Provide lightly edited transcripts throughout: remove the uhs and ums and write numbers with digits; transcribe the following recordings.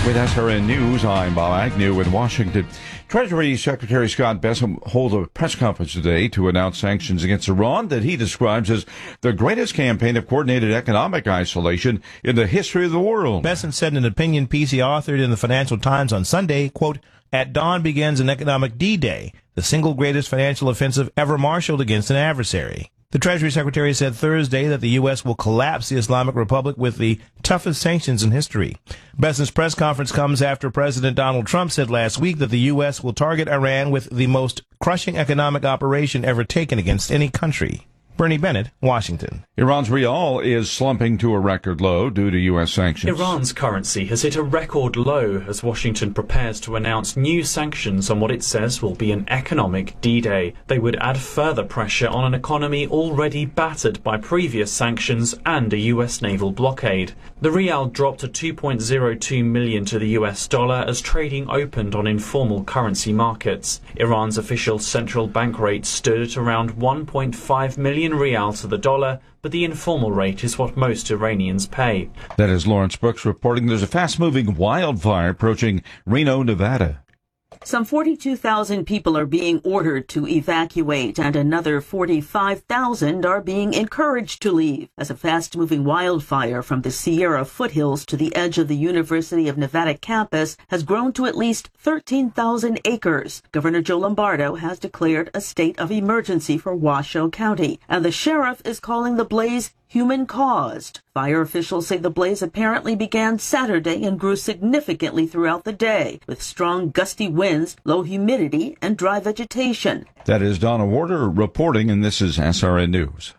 With SRN News, I'm Bob Agnew in Washington. Treasury Secretary Scott Bessent holds a press conference today to announce sanctions against Iran that he describes as the greatest campaign of coordinated economic isolation in the history of the world. Bessent said in an opinion piece he authored in the Financial Times on Sunday, quote, "At dawn begins an economic D-Day, the single greatest financial offensive ever marshaled against an adversary." The Treasury Secretary said Thursday that the U.S. will collapse the Islamic Republic with the toughest sanctions in history. Bessent's press conference comes after President Donald Trump said last week that the U.S. will target Iran with the most crushing economic operation ever taken against any country. Bernie Bennett, Washington. Iran's rial is slumping to a record low due to U.S. sanctions. Iran's currency has hit a record low as Washington prepares to announce new sanctions on what it says will be an economic D-Day. They would add further pressure on an economy already battered by previous sanctions and a U.S. naval blockade. The rial dropped to 2.02 million to the U.S. dollar as trading opened on informal currency markets. Iran's official central bank rate stood at around 1.5 million rial to the dollar, but the informal rate is what most Iranians pay. That is Lawrence Brooks reporting there's a fast-moving wildfire approaching Reno, Nevada. Some 42,000 people are being ordered to evacuate, and another 45,000 are being encouraged to leave as a fast-moving wildfire from the Sierra foothills to the edge of the University of Nevada campus has grown to at least 13,000 acres. Governor Joe Lombardo has declared a state of emergency for Washoe County, and the sheriff is calling the blaze human-caused. Fire officials say the blaze apparently began Saturday and grew significantly throughout the day, with strong gusty winds, low humidity, and dry vegetation. That is Donna Warder reporting, and this is SRN News.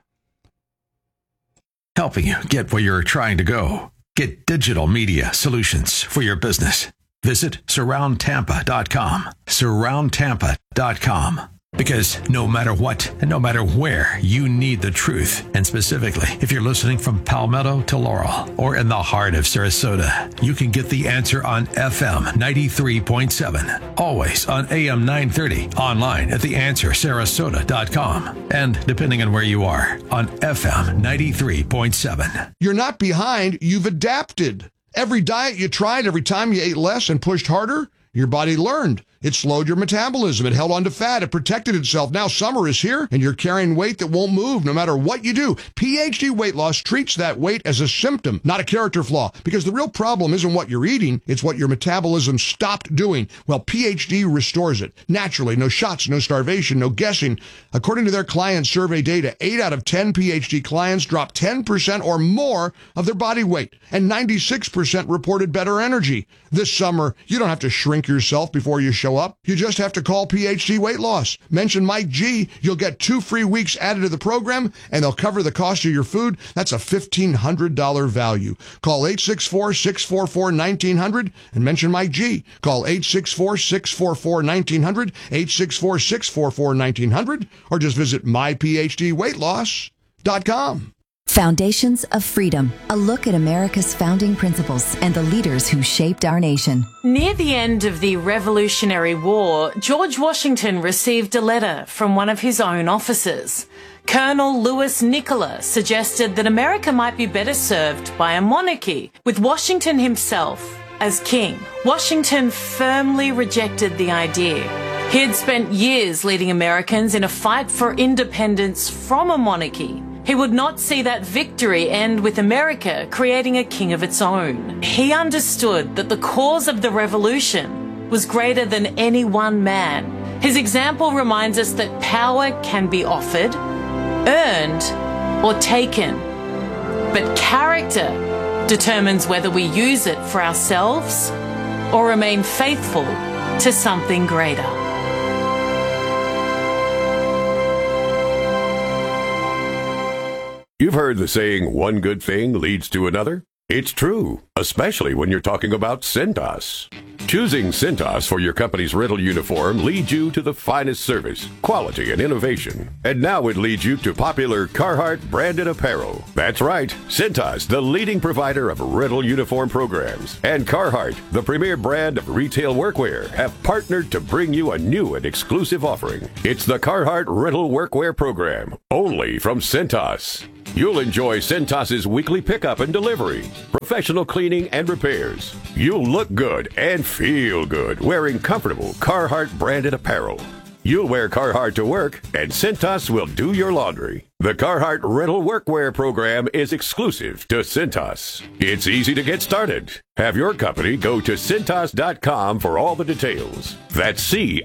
Helping you get where you're trying to go. Get digital media solutions for your business. Visit SurroundTampa.com. SurroundTampa.com. Because no matter what and no matter where, you need the truth. And specifically, if you're listening from Palmetto to Laurel or in the heart of Sarasota, you can get the answer on FM 93.7. Always on AM 930. Online at theanswersarasota.com. And depending on where you are, on FM 93.7. You're not behind. You've adapted. Every diet you tried, every time you ate less and pushed harder, your body learned. It slowed your metabolism. It held on to fat. It protected itself. Now summer is here, and you're carrying weight that won't move no matter what you do. PhD Weight Loss treats that weight as a symptom, not a character flaw, because the real problem isn't what you're eating. It's what your metabolism stopped doing. Well, PhD restores it. Naturally, no shots, no starvation, no guessing. According to their client survey data, 8 out of 10 PhD clients dropped 10% or more of their body weight, and 96% reported better energy. This summer, you don't have to shrink yourself before you show up. You just have to call PhD Weight Loss. Mention Mike G. You'll get 2 free weeks added to the program, and they'll cover the cost of your food. That's a $1,500 value. Call 864-644-1900 and mention Mike G. Call 864-644-1900, 864-644-1900, or just visit myphdweightloss.com. Foundations of Freedom, a look at America's founding principles and the leaders who shaped our nation. Near the end of the Revolutionary War, George Washington received a letter from one of his own officers. Colonel Louis Nicola suggested that America might be better served by a monarchy, with Washington himself as king. Washington firmly rejected the idea. He had spent years leading Americans in a fight for independence from a monarchy. He would not see that victory end with America creating a king of its own. He understood that the cause of the revolution was greater than any one man. His example reminds us that power can be offered, earned, or taken. But character determines whether we use it for ourselves or remain faithful to something greater. You've heard the saying, one good thing leads to another? It's true, especially when you're talking about Cintas. Choosing Cintas for your company's rental uniform leads you to the finest service, quality, and innovation. And now it leads you to popular Carhartt branded apparel. That's right, Cintas, the leading provider of rental uniform programs, and Carhartt, the premier brand of retail workwear, have partnered to bring you a new and exclusive offering. It's the Carhartt Rental Workwear Program, only from Cintas. You'll enjoy Cintas's weekly pickup and delivery, professional cleaning and repairs. You'll look good and feel good wearing comfortable Carhartt branded apparel. You'll wear Carhartt to work, and Cintas will do your laundry. The Carhartt Rental Workwear Program is exclusive to Cintas. It's easy to get started. Have your company go to Cintas.com for all the details. That's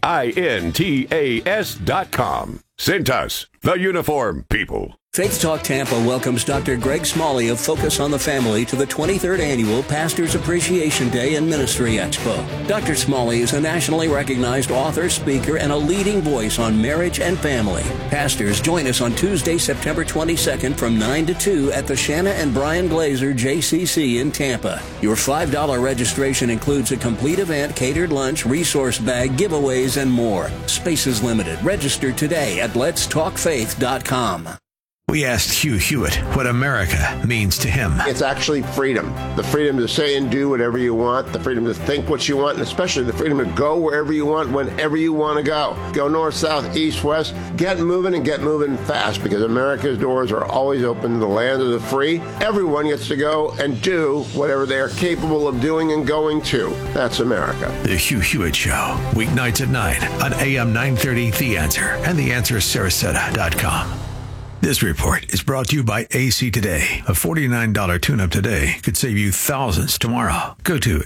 CINTAS.com. Cintas, the uniform people. Faith Talk Tampa welcomes Dr. Greg Smalley of Focus on the Family to the 23rd Annual Pastors Appreciation Day and Ministry Expo. Dr. Smalley is a nationally recognized author, speaker, and a leading voice on marriage and family. Pastors, join us on Tuesday, September 22nd from 9 to 2 at the Shanna and Brian Glazer JCC in Tampa. Your $5 registration includes a complete event, catered lunch, resource bag, giveaways, and more. Space is limited. Register today at letstalkfaith.com. We asked Hugh Hewitt what America means to him. It's actually freedom. The freedom to say and do whatever you want, the freedom to think what you want, and especially the freedom to go wherever you want, whenever you want to go. Go north, south, east, west. Get moving and get moving fast, because America's doors are always open to the land of the free. Everyone gets to go and do whatever they are capable of doing and going to. That's America. The Hugh Hewitt Show, weeknights at 9 on AM 930 The Answer and TheAnswerSarasota.com. This report is brought to you by AC Today. A $49 tune-up today could save you thousands tomorrow. Go to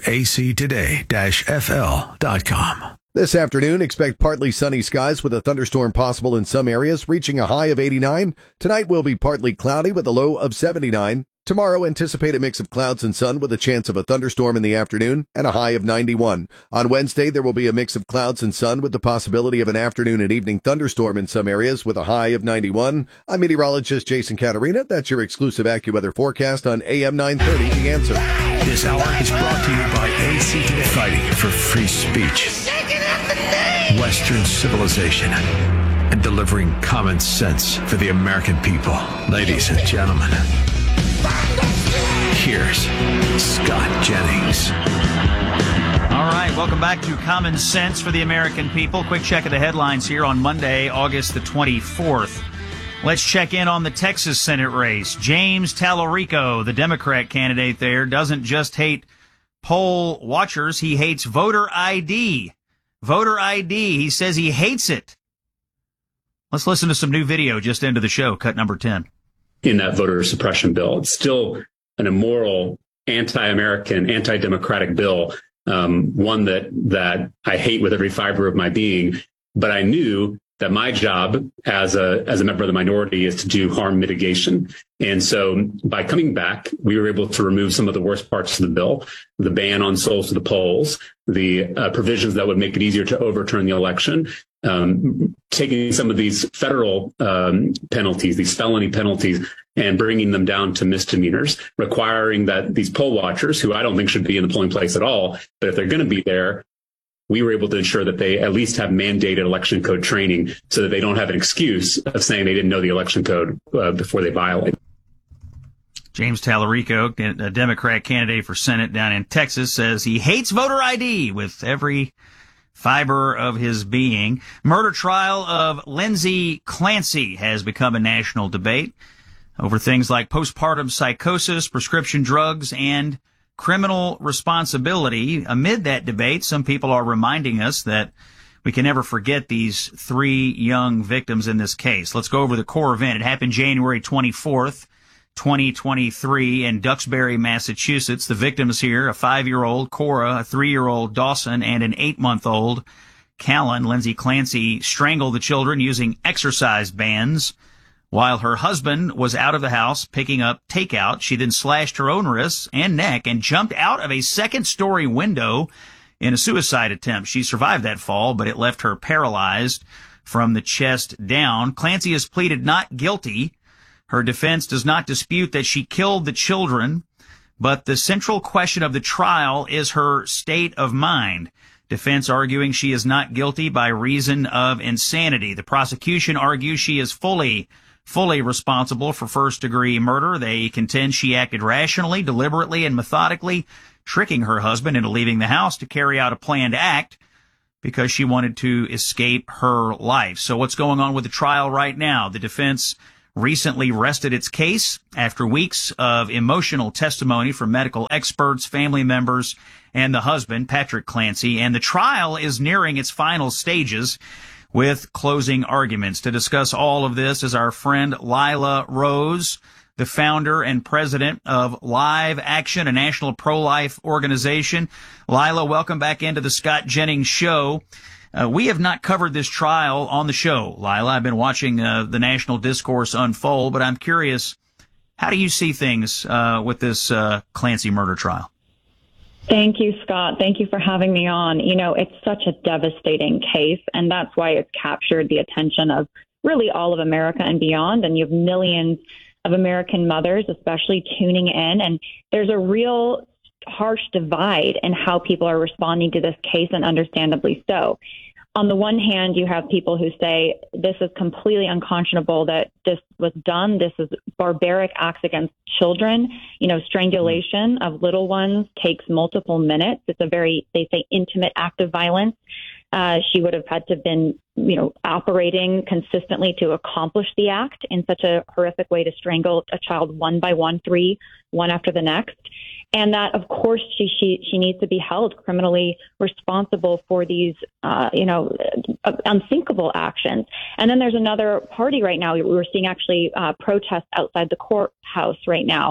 actoday-fl.com. This afternoon, expect partly sunny skies with a thunderstorm possible in some areas, reaching a high of 89. Tonight will be partly cloudy with a low of 79. Tomorrow, anticipate a mix of clouds and sun with a chance of a thunderstorm in the afternoon and a high of 91. On Wednesday, there will be a mix of clouds and sun with the possibility of an afternoon and evening thunderstorm in some areas with a high of 91. I'm meteorologist Jason Caterina. That's your exclusive AccuWeather forecast on AM 930, The Answer. This hour is brought to you by AC Today, fighting for free speech, Western civilization, and delivering common sense for the American people. Ladies and gentlemen, here's Scott Jennings. All right, welcome back to Common Sense for the American People. Quick check of the headlines here on Monday, August the 24th. Let's check in on the Texas Senate race. James Tallarico, the Democrat candidate there, doesn't just hate poll watchers, he hates voter ID. Voter ID, he says he hates it. Let's listen to some new video just into the show, cut number 10. In that voter suppression bill, it's still an immoral, anti-American, anti-democratic bill, one that I hate with every fiber of my being. But I knew that my job as a member of the minority is to do harm mitigation. And so by coming back, we were able to remove some of the worst parts of the bill, the ban on souls to the polls, the provisions that would make it easier to overturn the election, taking some of these federal penalties, these felony penalties, and bringing them down to misdemeanors, requiring that these poll watchers, who I don't think should be in the polling place at all, but if they're going to be there, we were able to ensure that they at least have mandated election code training so that they don't have an excuse of saying they didn't know the election code before they violate. James Tallarico, a Democrat candidate for Senate down in Texas, says he hates voter ID with every fiber of his being. Murder trial of Lindsay Clancy has become a national debate over things like postpartum psychosis, prescription drugs, and criminal responsibility. Amid that debate, some people are reminding us that we can never forget these three young victims in this case. Let's go over the core event. It happened January 24th, 2023 in Duxbury, Massachusetts. The victims here, a 5-year-old Cora, a 3-year-old Dawson, and an 8-month-old Callan. Lindsay Clancy strangled the children using exercise bands while her husband was out of the house picking up takeout. She then slashed her own wrists and neck and jumped out of a second-story window in a suicide attempt. She survived that fall, but it left her paralyzed from the chest down. Clancy has pleaded not guilty. Her defense does not dispute that she killed the children, But the central question of the trial is her state of mind. Defense arguing she is not guilty by reason of insanity. The prosecution argues she is fully responsible for first-degree murder. They contend she acted rationally, deliberately, and methodically, tricking her husband into leaving the house to carry out a planned act because she wanted to escape her life. So what's going on with the trial right now? The defense recently rested its case after weeks of emotional testimony from medical experts, family members, and the husband, Patrick Clancy. And the trial is nearing its final stages with closing arguments. To discuss all of this is our friend Lila Rose, the founder and president of Live Action, a national pro-life organization. Lila, welcome back into the Scott Jennings Show. We have not covered this trial on the show, Lila. I've been watching the national discourse unfold, but I'm curious, how do you see things with this Clancy murder trial? Thank you, Scott. Thank you for having me on. You know, it's such a devastating case, and that's why it's captured the attention of really all of America and beyond. And you have millions of American mothers, especially tuning in. And there's a real harsh divide in how people are responding to this case, and understandably so. On the one hand, you have people who say this is completely unconscionable that this was done. This is barbaric acts against children. You know, strangulation of little ones takes multiple minutes. It's a very, they say, intimate act of violence. She would have had to have been, you know, operating consistently to accomplish the act in such a horrific way to strangle a child one by one, three, one after the next. And that, of course, she needs to be held criminally responsible for these, unthinkable actions. And then there's another party right now. We're seeing actually protests outside the courthouse right now.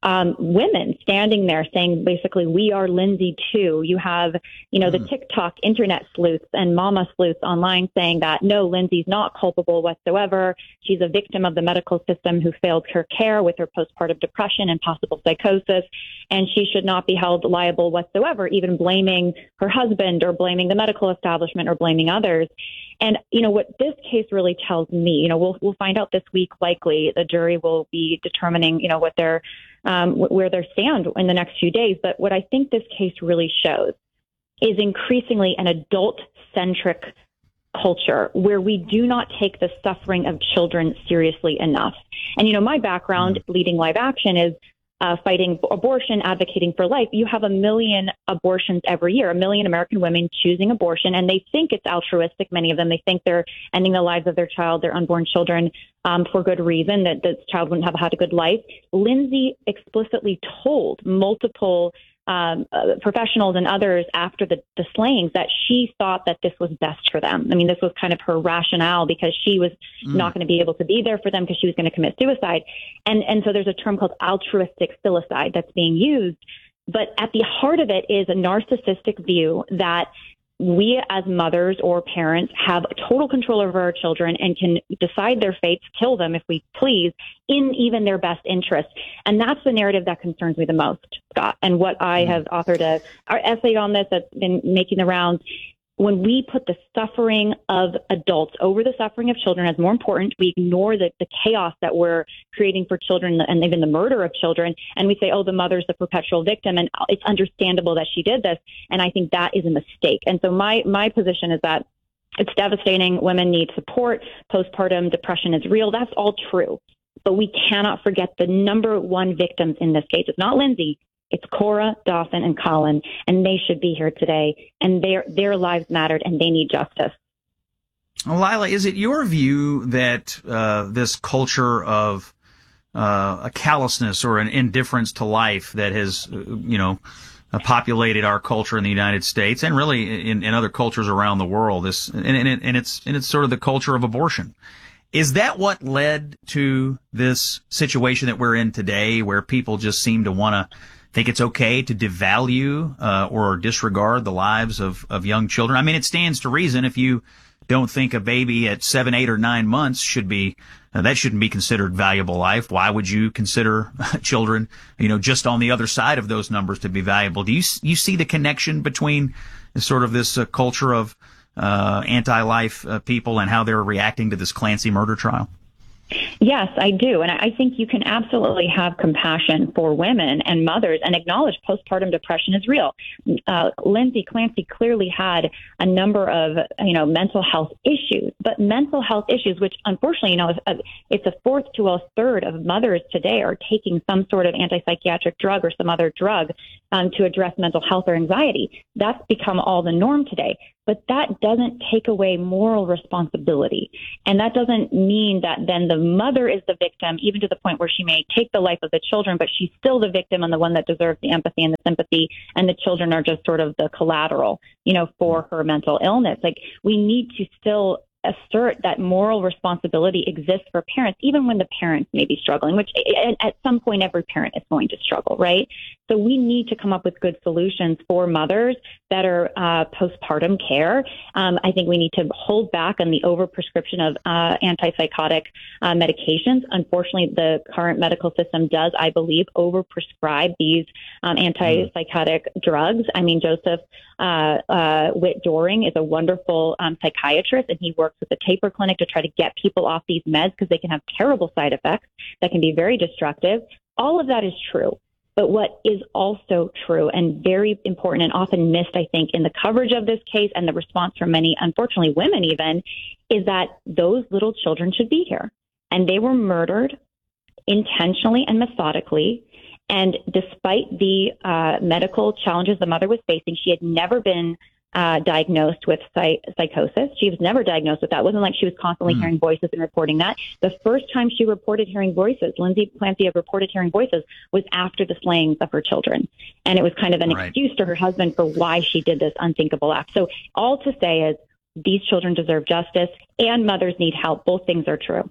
Women standing there saying, basically, we are Lindsay too. You have, the TikTok internet sleuths and mama sleuths online saying that, no, Lindsay's not culpable whatsoever. She's a victim of the medical system who failed her care with her postpartum depression and possible psychosis. And she should not be held liable whatsoever, even blaming her husband or blaming the medical establishment or blaming others. And, what this case really tells me, we'll find out this week, likely the jury will be determining, what their, where they stand in the next few days. But what I think this case really shows is increasingly an adult-centric culture where we do not take the suffering of children seriously enough. And, my background leading Live Action is fighting abortion, advocating for life. You have 1 million abortions every year, 1 million American women choosing abortion, and they think it's altruistic. Many of them, they think they're ending the lives of their child, their unborn children, for good reason, that this child wouldn't have had a good life. Lindsay explicitly told multiple professionals and others after the slayings that she thought that this was best for them. I mean, this was kind of her rationale because she was not going to be able to be there for them because she was going to commit suicide. And so there's a term called altruistic filicide that's being used. But at the heart of it is a narcissistic view that we as mothers or parents have total control over our children and can decide their fates, kill them if we please, in even their best interest. And that's the narrative that concerns me the most, Scott. And what I have authored an essay on this that's been making the rounds. When we put the suffering of adults over the suffering of children as more important, we ignore the chaos that we're creating for children and even the murder of children. And we say, oh, the mother's the perpetual victim. And it's understandable that she did this. And I think that is a mistake. And so my position is that it's devastating. Women need support. Postpartum depression is real. That's all true. But we cannot forget the number one victims in this case. It's not Lindsay. It's Cora, Dawson, and Colin, and they should be here today, and their lives mattered, and they need justice. Well, Lila, is it your view that this culture of a callousness or an indifference to life that has, populated our culture in the United States and really in other cultures around the world, it's sort of the culture of abortion? Is that what led to this situation that we're in today, where people just seem to want to think it's okay to devalue or disregard the lives of young children? I mean, it stands to reason if you don't think a baby at 7, 8, or 9 months should be that shouldn't be considered valuable life. Why would you consider children, just on the other side of those numbers to be valuable? Do you see the connection between sort of this culture of anti-life people and how they're reacting to this Clancy murder trial? Yes, I do. And I think you can absolutely have compassion for women and mothers and acknowledge postpartum depression is real. Lindsay Clancy clearly had a number of, mental health issues, but mental health issues, which unfortunately, it's a fourth to a third of mothers today are taking some sort of antipsychiatric drug or some other drug to address mental health or anxiety. That's become all the norm today. But that doesn't take away moral responsibility. And that doesn't mean that then the mother is the victim, even to the point where she may take the life of the children, but she's still the victim and the one that deserves the empathy and the sympathy. And the children are just sort of the collateral, for her mental illness. Like, we need to still assert that moral responsibility exists for parents, even when the parents may be struggling, which at some point every parent is going to struggle, right? So we need to come up with good solutions for mothers that are postpartum care. I think we need to hold back on the overprescription of antipsychotic medications. Unfortunately, the current medical system does, I believe, overprescribe these antipsychotic drugs. I mean, Joseph Witt Doring is a wonderful psychiatrist, and he works with the Taper Clinic to try to get people off these meds because they can have terrible side effects that can be very destructive. All of that is true. But what is also true and very important and often missed, I think, in the coverage of this case and the response from many, unfortunately, women even, is that those little children should be here. And they were murdered intentionally and methodically. And despite the medical challenges the mother was facing, she had never been diagnosed with psychosis. She was never diagnosed with that. It wasn't like she was constantly hearing voices and reporting that. The first time she reported hearing voices, Lindsay Clancy reported hearing voices, was after the slayings of her children. And it was kind of an excuse to her husband for why she did this unthinkable act. So all to say is these children deserve justice and mothers need help. Both things are true.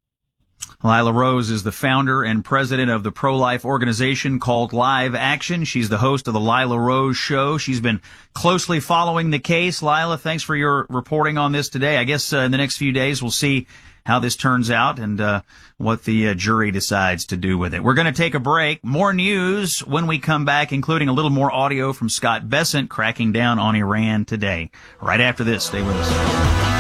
Lila Rose is the founder and president of the pro-life organization called Live Action. She's the host of the Lila Rose Show. She's been closely following the case. Lila, thanks for your reporting on this today. I guess in the next few days we'll see how this turns out and what the jury decides to do with it. We're going to take a break. More news when we come back, including a little more audio from Scott Bessent cracking down on Iran today. Right after this, stay with us.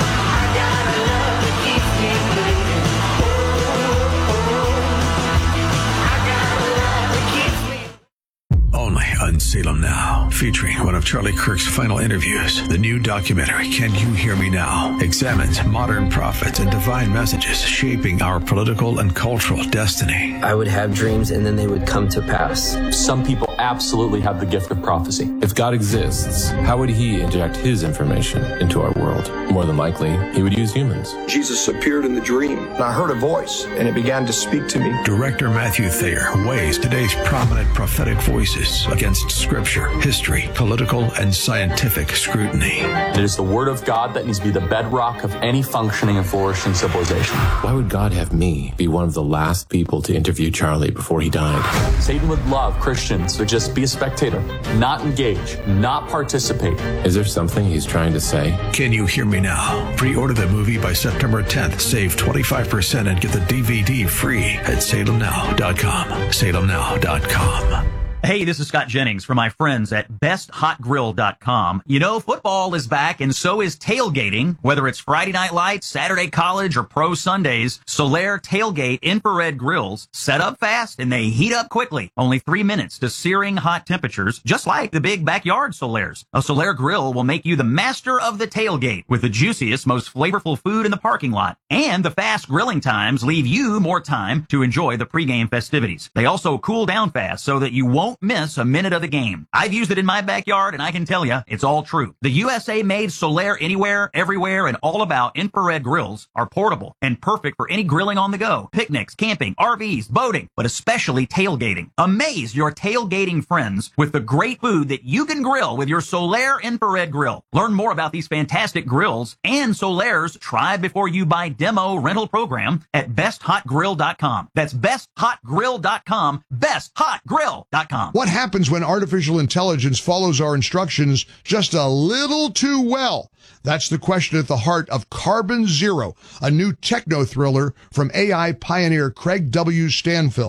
Only on Salem Now, featuring one of Charlie Kirk's final interviews. The new documentary, Can You Hear Me Now?, examines modern prophets and divine messages shaping our political and cultural destiny. I would have dreams and then they would come to pass. Some people absolutely have the gift of prophecy. If God exists, how would he inject his information into our world? More than likely, he would use humans. Jesus appeared in the dream, and I heard a voice, and it began to speak to me. Director Matthew Thayer weighs today's prominent prophetic voices against scripture, history, political, and scientific scrutiny. It is the word of God that needs to be the bedrock of any functioning and flourishing civilization. Why would God have me be one of the last people to interview Charlie before he died? Satan would love Christians to just be a spectator, not engage, not participate. Is there something he's trying to say? Can You Hear Me Now? Pre-order the movie by September 10th. Save 25% and get the DVD free at salemnow.com. salemnow.com. Hey, this is Scott Jennings from my friends at BestHotGrill.com. You know, football is back and so is tailgating. Whether it's Friday Night Lights, Saturday College, or Pro Sundays, Solaire Tailgate infrared grills set up fast and they heat up quickly. Only 3 minutes to searing hot temperatures, just like the big backyard Solaire's. A Solaire grill will make you the master of the tailgate with the juiciest, most flavorful food in the parking lot. And the fast grilling times leave you more time to enjoy the pregame festivities. They also cool down fast so that you won't miss a minute of the game. I've used it in my backyard, and I can tell you, it's all true. The USA-made Solaire Anywhere, Everywhere, and All About infrared grills are portable and perfect for any grilling on the go, picnics, camping, RVs, boating, but especially tailgating. Amaze your tailgating friends with the great food that you can grill with your Solaire infrared grill. Learn more about these fantastic grills and Solaire's Try Before You Buy demo rental program at BestHotGrill.com. That's BestHotGrill.com, BestHotGrill.com. What happens when artificial intelligence follows our instructions just a little too well? That's the question at the heart of Carbon Zero, a new techno thriller from AI pioneer Craig W. Stanfill.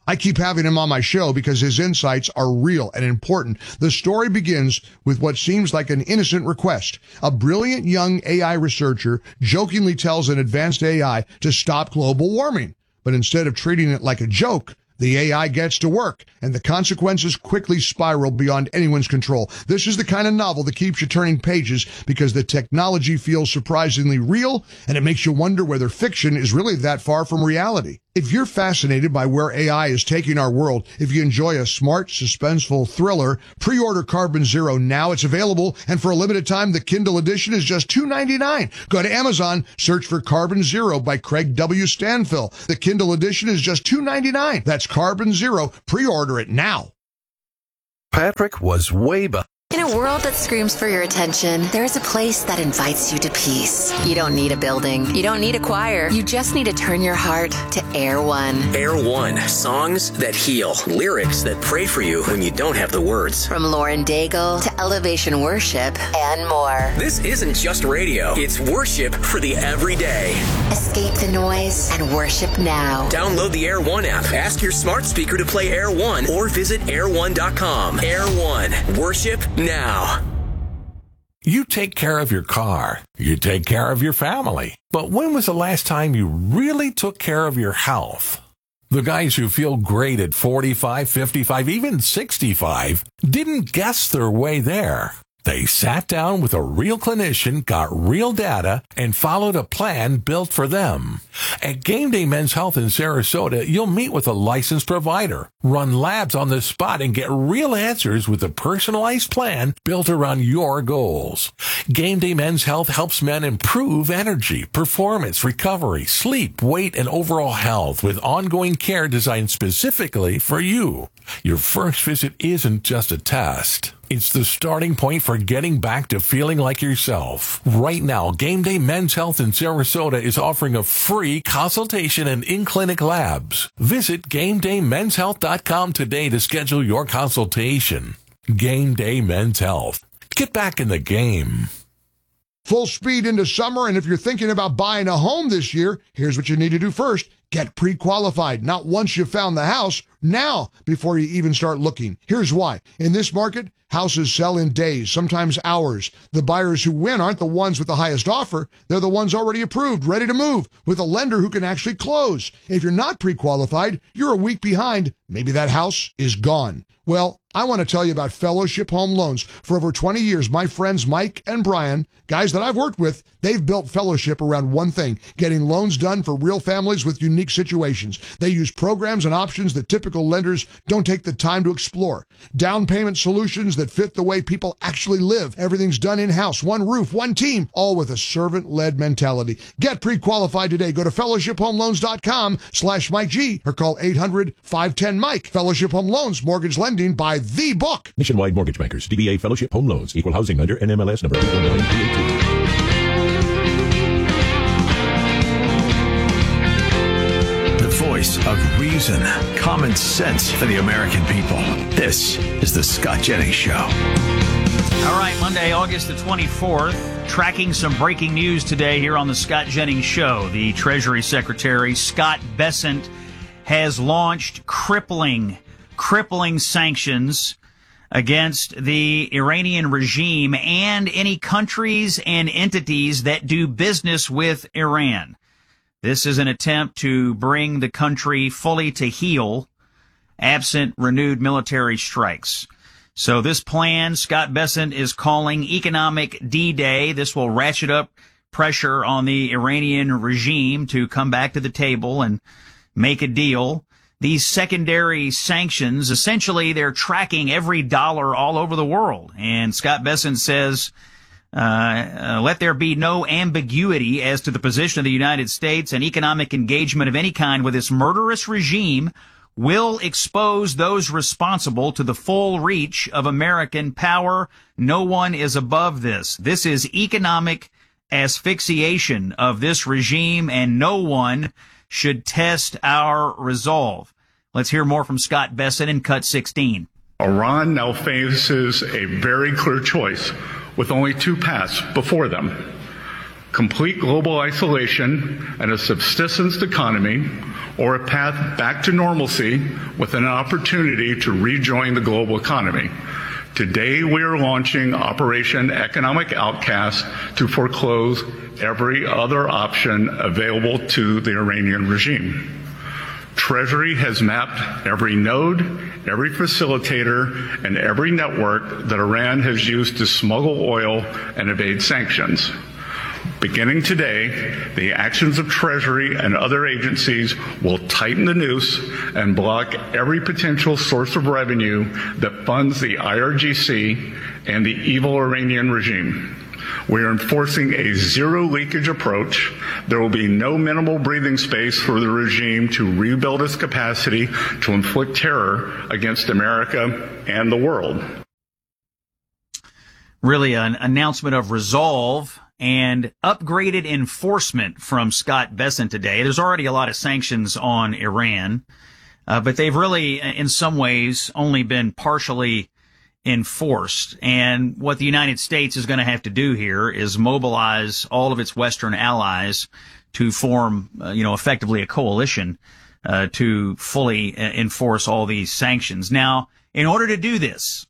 I keep having him on my show because his insights are real and important. The story begins with what seems like an innocent request. A brilliant young AI researcher jokingly tells an advanced AI to stop global warming. But instead of treating it like a joke, the AI gets to work, and the consequences quickly spiral beyond anyone's control. This is the kind of novel that keeps you turning pages because the technology feels surprisingly real, and it makes you wonder whether fiction is really that far from reality. If you're fascinated by where AI is taking our world, if you enjoy a smart, suspenseful thriller, pre-order Carbon Zero now. It's available, and for a limited time, the Kindle edition is just $2.99. Go to Amazon, search for Carbon Zero by Craig W. Stanfill. The Kindle edition is just $2.99. That's Carbon Zero. Pre-order it now. Patrick was way behind. In a world that screams for your attention, there is a place that invites you to peace. You don't need a building. You don't need a choir. You just need to turn your heart to Air One. Air One. Songs that heal. Lyrics that pray for you when you don't have the words. From Lauren Daigle to Elevation Worship and more. This isn't just radio. It's worship for the everyday. Escape the noise and worship now. Download the Air One app. Ask your smart speaker to play Air One or visit air1.com. Air One. Worship now. You take care of your car. You take care of your family. But when was the last time you really took care of your health? The guys who feel great at 45, 55, even 65 didn't guess their way there. They sat down with a real clinician, got real data, and followed a plan built for them. At Game Day Men's Health in Sarasota, you'll meet with a licensed provider, run labs on the spot, and get real answers with a personalized plan built around your goals. Game Day Men's Health helps men improve energy, performance, recovery, sleep, weight, and overall health with ongoing care designed specifically for you. Your first visit isn't just a test. It's the starting point for getting back to feeling like yourself. Right now, Game Day Men's Health in Sarasota is offering a free consultation and in-clinic labs. Visit GameDayMen'sHealth.com today to schedule your consultation. Game Day Men's Health. Get back in the game. Full speed into summer, and if you're thinking about buying a home this year, here's what you need to do first. Get pre-qualified, not once you've found the house, now, before you even start looking. Here's why. In this market, houses sell in days, sometimes hours. The buyers who win aren't the ones with the highest offer. They're the ones already approved, ready to move, with a lender who can actually close. If you're not pre-qualified, you're a week behind. Maybe that house is gone. Well, I want to tell you about Fellowship Home Loans. For over 20 years, my friends Mike and Brian, guys that I've worked with, they've built Fellowship around one thing, getting loans done for real families with unique situations. They use programs and options that typical lenders don't take the time to explore. Down payment solutions that fit the way people actually live. Everything's done in-house, one roof, one team, all with a servant-led mentality. Get pre-qualified today. Go to fellowshiphomeloans.com/Mike G or call 800-510-MIKE. Fellowship Home Loans, mortgage lending by the book. Nationwide Mortgage Bankers, DBA Fellowship Home Loans, Equal Housing Lender, NMLS number 81938. The voice of reason, common sense for the American people. This is the Scott Jennings Show. All right, Monday, August the 24th, tracking some breaking news today here on the Scott Jennings Show. The Treasury Secretary, Scott Bessent, has launched crippling sanctions against the Iranian regime and any countries and entities that do business with Iran. This is an attempt to bring the country fully to heel, absent renewed military strikes. So this plan, Scott Bessent is calling Economic D-Day. This will ratchet up pressure on the Iranian regime to come back to the table and make a deal. These secondary sanctions, essentially, they're tracking every dollar all over the world. And Scott Bessent says, let there be no ambiguity as to the position of the United States, and economic engagement of any kind with this murderous regime will expose those responsible to the full reach of American power. No one is above this. This is economic asphyxiation of this regime, and no one should test our resolve. Let's hear more from Scott Bessent in Cut 16. Iran now faces a very clear choice with only two paths before them. complete global isolation and a subsistence economy, or a path back to normalcy with an opportunity to rejoin the global economy. Today, we are launching Operation Economic Outcast to foreclose every other option available to the Iranian regime. Treasury has mapped every node, every facilitator, and every network that Iran has used to smuggle oil and evade sanctions. Beginning today, the actions of Treasury and other agencies will tighten the noose and block every potential source of revenue that funds the IRGC and the evil Iranian regime. We are enforcing a zero leakage approach. There will be no minimal breathing space for the regime to rebuild its capacity to inflict terror against America and the world. Really an announcement of resolve and upgraded enforcement from Scott Bessent today. There's already a lot of sanctions on Iran, but they've really, in some ways, only been partially enforced. And what the United States is going to have to do here is mobilize all of its Western allies to form, effectively a coalition to fully enforce all these sanctions. Now, in order to do this,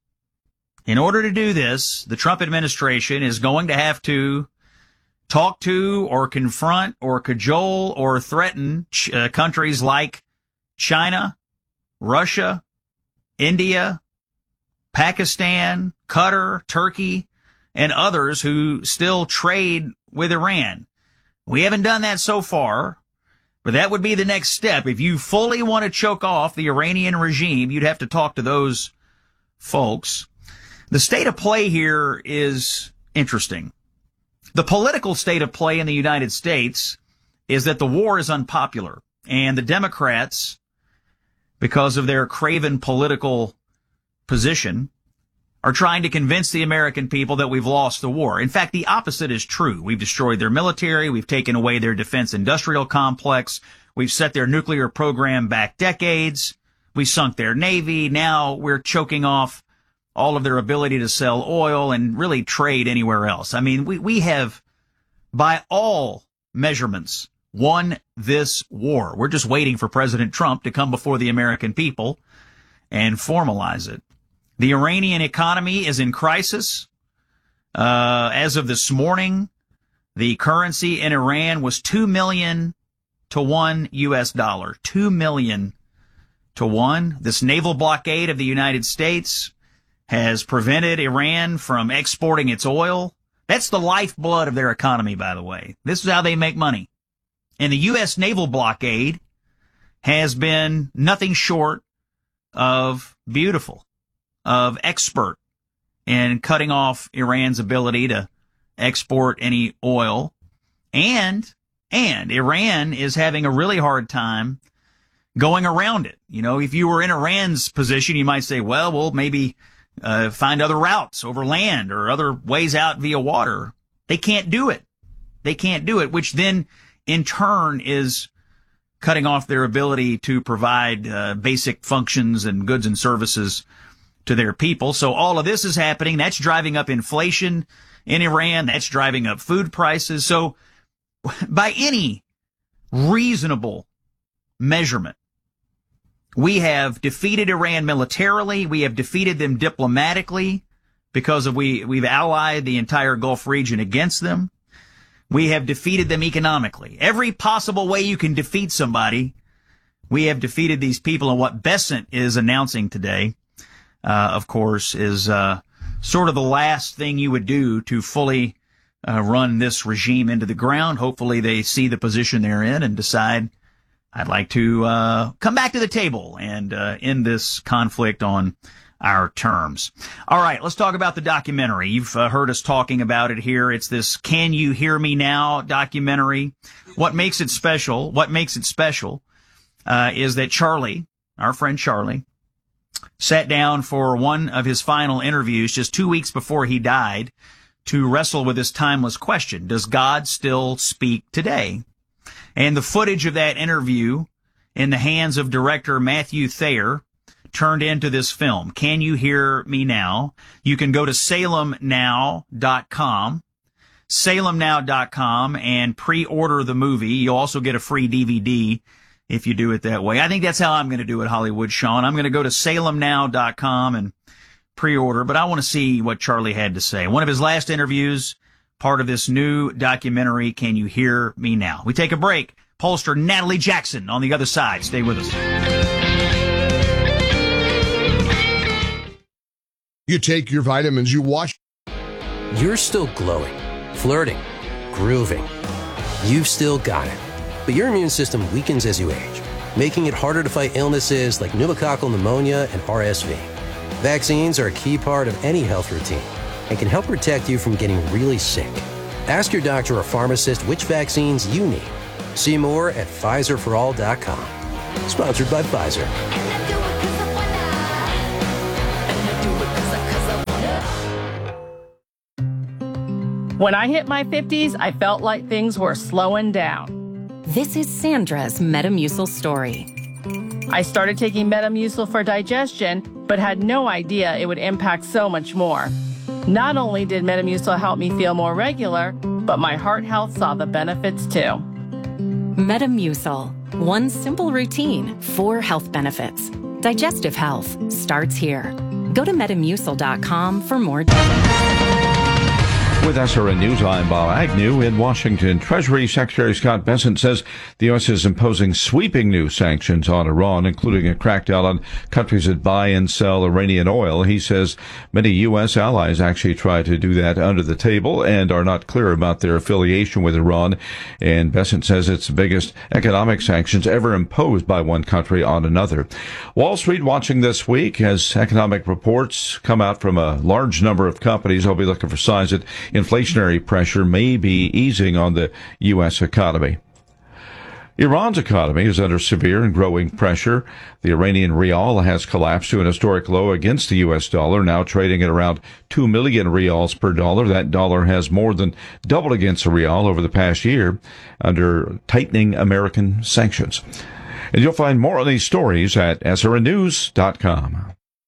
the Trump administration is going to have to talk to or confront or cajole or threaten countries like China, Russia, India, Pakistan, Qatar, Turkey, and others who still trade with Iran. We haven't done that so far, but that would be the next step. If you fully want to choke off the Iranian regime, you'd have to talk to those folks. The state of play here is interesting. The political state of play in the United States is that the war is unpopular, and the Democrats, because of their craven political position, are trying to convince the American people that we've lost the war. In fact, the opposite is true. We've destroyed their military. We've taken away their defense industrial complex. We've set their nuclear program back decades. We sunk their Navy. Now we're choking off all of their ability to sell oil and really trade anywhere else. I mean, we have, by all measurements, won this war. We're just waiting for President Trump to come before the American people and formalize it. The Iranian economy is in crisis. As of this morning, the currency in Iran was 2 million to $1 US. 2 million to 1. This naval blockade of the United States has prevented Iran from exporting its oil. That's the lifeblood of their economy, by the way. This is how they make money. And the U.S. naval blockade has been nothing short of beautiful, of expert in cutting off Iran's ability to export any oil. And Iran is having a really hard time going around it. You know, if you were in Iran's position, you might say, well, we'll maybe find other routes over land or other ways out via water. They can't do it. They can't do it, which then in turn is cutting off their ability to provide basic functions and goods and services to their people. So all of this is happening. That's driving up inflation in Iran. That's driving up food prices. So by any reasonable measurement, we have defeated Iran militarily. We have defeated them diplomatically because we've allied the entire Gulf region against them. We have defeated them economically. Every possible way you can defeat somebody, we have defeated these people. And what Bessent is announcing today, of course, is sort of the last thing you would do to fully run this regime into the ground. Hopefully they see the position they're in and decide, I'd like to come back to the table and end this conflict on our terms. All right, let's talk about the documentary. You've heard us talking about it here. It's this Can You Hear Me Now documentary. What makes it special is that Charlie, our friend Charlie, sat down for one of his final interviews just 2 weeks before he died to wrestle with this timeless question. Does God still speak today? And the footage of that interview in the hands of director Matthew Thayer turned into this film. Can You Hear Me Now? You can go to salemnow.com, salemnow.com and pre-order the movie. You'll also get a free DVD if you do it that way. I think that's how I'm going to do it, Hollywood Sean. I'm going to go to salemnow.com and pre-order, but I want to see what Charlie had to say. One of his last interviews, part of this new documentary, Can You Hear Me Now? We take a break. Pollster Natalie Jackson on the other side. Stay with us. You take your vitamins, you wash. You're still glowing, flirting, grooving. You've still got it. But your immune system weakens as you age, making it harder to fight illnesses like pneumococcal pneumonia and RSV. Vaccines are a key part of any health routine and can help protect you from getting really sick. Ask your doctor or pharmacist which vaccines you need. See more at PfizerForAll.com. Sponsored by Pfizer. When I hit my 50s, I felt like things were slowing down. This is Sandra's Metamucil story. I started taking Metamucil for digestion, but had no idea it would impact so much more. Not only did Metamucil help me feel more regular, but my heart health saw the benefits too. Metamucil. One simple routine, 4 health benefits. Digestive health starts here. Go to Metamucil.com for more details. With SRN News, I'm Bob Agnew in Washington. Treasury Secretary Scott Bessent says the U.S. is imposing sweeping new sanctions on Iran, including a crackdown on countries that buy and sell Iranian oil. He says many U.S. allies actually try to do that under the table and are not clear about their affiliation with Iran. And Bessent says it's the biggest economic sanctions ever imposed by one country on another. Wall Street watching this week as economic reports come out from a large number of companies. I'll be looking for signs that inflationary pressure may be easing on the U.S. economy. Iran's economy is under severe and growing pressure. The Iranian rial has collapsed to an historic low against the U.S. dollar, now trading at around 2 million rials per dollar. That dollar has more than doubled against the rial over the past year under tightening American sanctions. And you'll find more of these stories at srnnews.com.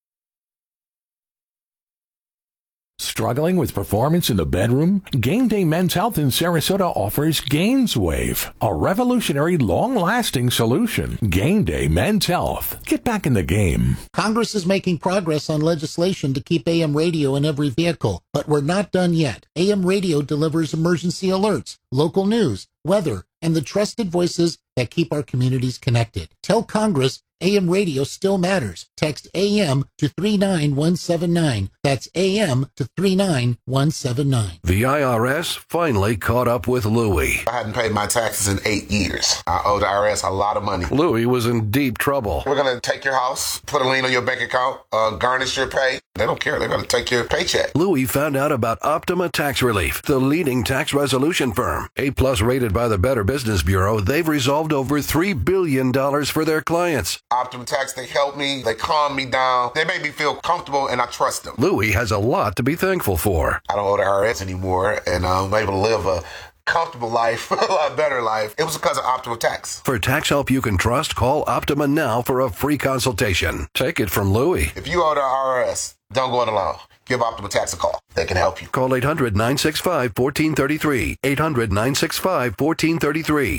Struggling with performance in the bedroom? Game Day Men's Health in Sarasota offers GainsWave, a revolutionary, long-lasting solution. Game Day Men's Health. Get back in the game. Congress is making progress on legislation to keep AM radio in every vehicle, but we're not done yet. AM radio delivers emergency alerts, local news, weather, and the trusted voices that keep our communities connected. Tell Congress AM radio still matters. Text AM to 39179. That's AM to 39179. The IRS finally caught up with Louie. I hadn't paid my taxes in 8 years. I owe the IRS a lot of money. Louie was in deep trouble. We're going to take your house, put a lien on your bank account, garnish your pay. They don't care. They're going to take your paycheck. Louie found out about Optima Tax Relief, the leading tax resolution firm. A+ rated by the Better Business Bureau, they've resolved over $3 billion for their clients. Optima Tax, they help me, they calm me down, they make me feel comfortable, and I trust them. Louie has a lot to be thankful for. I don't owe the IRS anymore, and I'm able to live a comfortable life, a lot better life. It was because of Optima Tax. For tax help you can trust, call Optima now for a free consultation. Take it from Louie. If you owe the IRS, don't go it alone. Give Optima Tax a call. They can help you. Call 800-965-1433. 800-965-1433.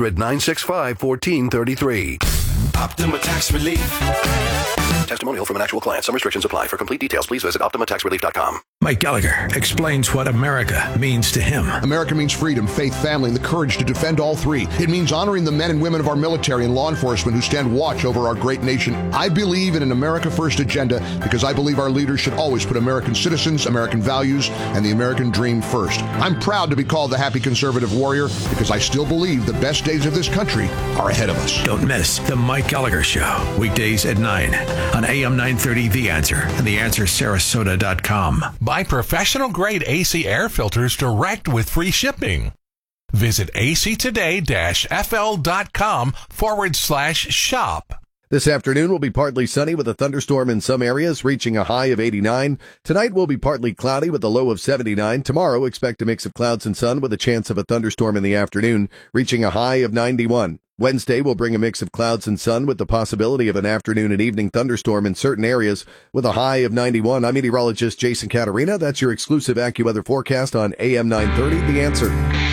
800-965-1433. Optima Tax Relief. Testimonial from an actual client. Some restrictions apply. For complete details, please visit OptimaTaxRelief.com. Mike Gallagher explains what America means to him. America means freedom, faith, family, and the courage to defend all three. It means honoring the men and women of our military and law enforcement who stand watch over our great nation. I believe in an America First agenda because I believe our leaders should always put American citizens, American values, and the American dream first. I'm proud to be called the happy conservative warrior because I still believe the best days of this country are ahead of us. Don't miss The Mike Gallagher Show, weekdays at 9 on AM 930 The Answer and TheAnswerSarasota.com. Buy professional-grade AC air filters direct with free shipping. Visit actoday-fl.com/shop. This afternoon will be partly sunny with a thunderstorm in some areas, reaching a high of 89. Tonight will be partly cloudy with a low of 79. Tomorrow, expect a mix of clouds and sun with a chance of a thunderstorm in the afternoon, reaching a high of 91. Wednesday will bring a mix of clouds and sun with the possibility of an afternoon and evening thunderstorm in certain areas with a high of 91. I'm meteorologist Jason Caterina. That's your exclusive AccuWeather forecast on AM 930. The Answer.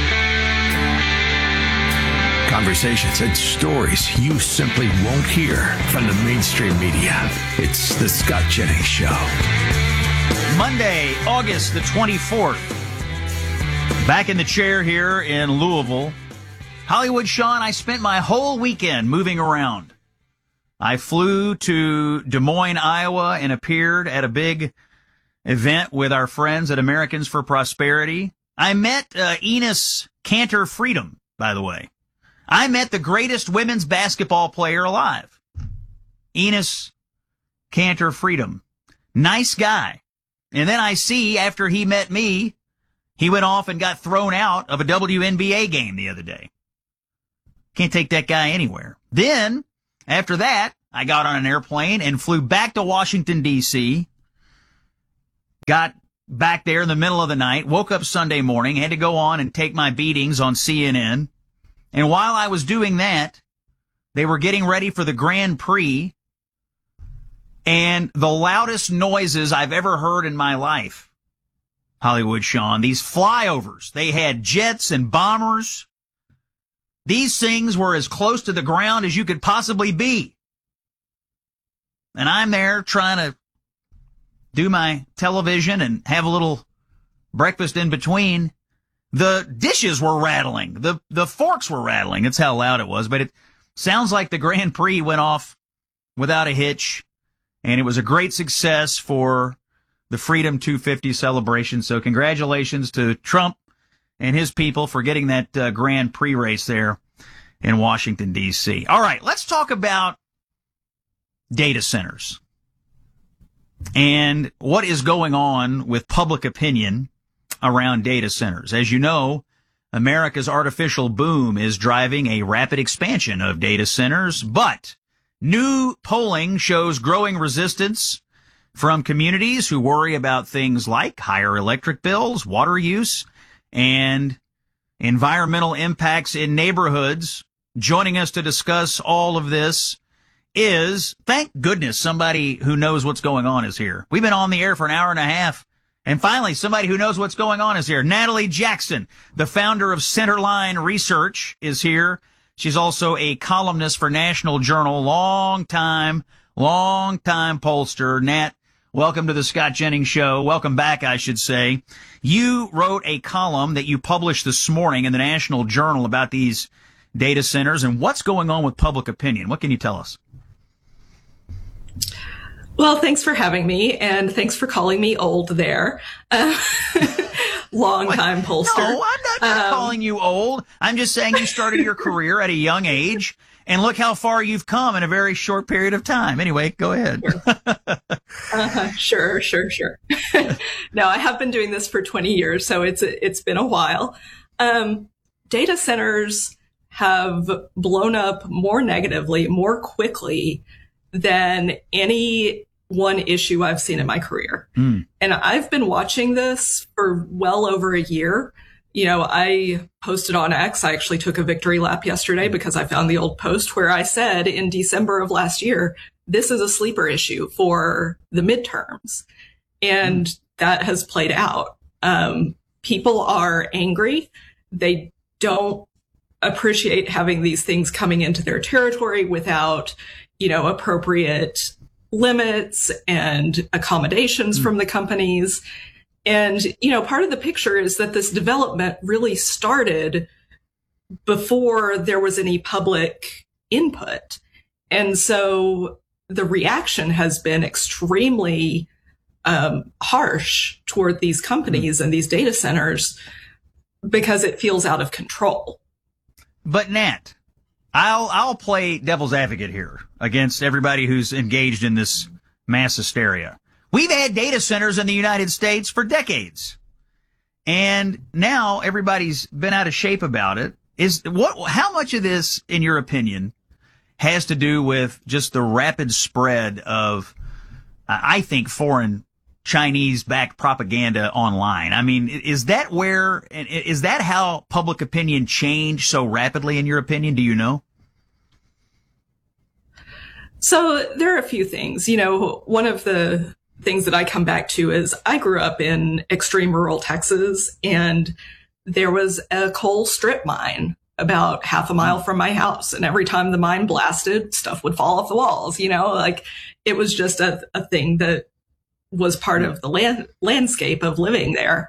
Conversations and stories you simply won't hear from the mainstream media. It's the Scott Jennings Show. Monday, August the 24th. Back in the chair here in Louisville. Hollywood Sean, I spent my whole weekend moving around. I flew to Des Moines, Iowa, and appeared at a big event with our friends at Americans for Prosperity. I met Enes Kanter Freedom, by the way. I met the greatest women's basketball player alive, Enes Kanter Freedom. Nice guy. And then I see after he met me, he went off and got thrown out of a WNBA game the other day. Can't take that guy anywhere. Then, after that, I got on an airplane and flew back to Washington, D.C., got back there in the middle of the night, woke up Sunday morning, had to go on and take my beatings on CNN. And while I was doing that, they were getting ready for the Grand Prix, and the loudest noises I've ever heard in my life, Hollywood Sean, these flyovers, they had jets and bombers. These things were as close to the ground as you could possibly be. And I'm there trying to do my television and have a little breakfast in between. The dishes were rattling. The forks were rattling. That's how loud it was. But it sounds like the Grand Prix went off without a hitch. And it was a great success for the Freedom 250 celebration. So congratulations to Trump and his people for getting that Grand Prix race there in Washington, D.C. All right, let's talk about data centers and what is going on with public opinion around data centers. As you know, America's artificial boom is driving a rapid expansion of data centers, but new polling shows growing resistance from communities who worry about things like higher electric bills, water use, and environmental impacts in neighborhoods. Joining us to discuss all of this is, thank goodness, somebody who knows what's going on is here. We've been on the air for an hour and a half, and finally somebody who knows what's going on is here. Natalie Jackson, the founder of Centerline Research, is here. She's also a columnist for National Journal, long time pollster. Nat, welcome to the Scott Jennings Show. Welcome back, I should say. You wrote a column that you published this morning in the National Journal about these data centers and what's going on with public opinion. What can you tell us? Well, thanks for having me, and thanks for calling me old there. Long-time pollster. No, I'm not calling you old. I'm just saying you started your career at a young age, and look how far you've come in a very short period of time. Anyway, go ahead. Sure. No, I have been doing this for 20 years, so it's been a while. Data centers have blown up more negatively, more quickly than any one issue I've seen in my career. And I've been watching this for well over a year. You know, I posted on X. I actually took a victory lap yesterday because I found the old post where I said in December of last year, this is a sleeper issue for the midterms. And that has played out. People are angry. They don't appreciate having these things coming into their territory without, appropriate limits and accommodations from the companies. And, part of the picture is that this development really started before there was any public input. And so the reaction has been extremely harsh toward these companies and these data centers because it feels out of control. But Nat, I'll play devil's advocate here against everybody who's engaged in this mass hysteria. We've had data centers in the United States for decades, and now everybody's been out of shape about it. How much of this, in your opinion, has to do with just the rapid spread of, I think, foreign Chinese-backed propaganda online? I mean, is that how public opinion changed so rapidly, in your opinion? Do you know? So there are a few things. One of the things that I come back to is I grew up in extreme rural Texas, and there was a coal strip mine about half a mile from my house. And every time the mine blasted, stuff would fall off the walls, it was just a thing that was part of the landscape of living there.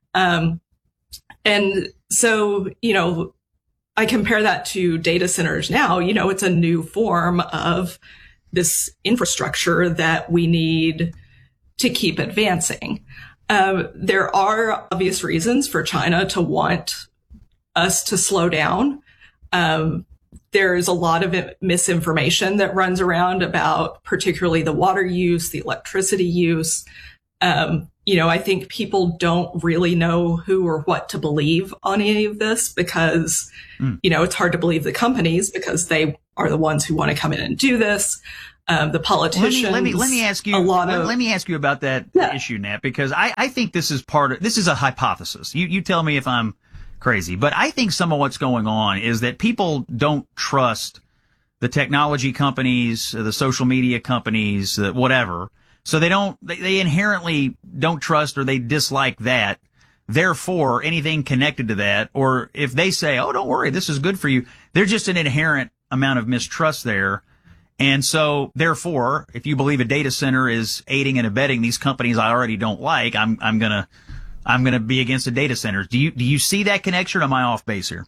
And so, I compare that to data centers now. It's a new form of this infrastructure that we need to keep advancing. There are obvious reasons for China to want us to slow down. There's a lot of misinformation that runs around about particularly the water use, the electricity use. I think people don't really know who or what to believe on any of this because, it's hard to believe the companies because they are the ones who want to come in and do this. The politicians. Let me ask you. Let me ask you about that issue, Nat, because I think this is a hypothesis. You tell me if I'm crazy, but I think some of what's going on is that people don't trust the technology companies, the social media companies, whatever. So they inherently don't trust or they dislike that. Therefore, anything connected to that, or if they say, oh, don't worry, this is good for you, there's just an inherent amount of mistrust there. And so, therefore, if you believe a data center is aiding and abetting these companies I already don't like, I'm gonna be against a data center. Do you see that connection, or am I off base here?